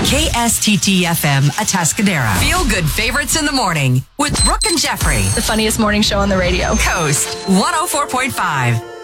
KSTT-FM Atascadero. Feel good favorites in the morning with Brooke and Jeffrey. The funniest morning show on the radio. Coast 104.5.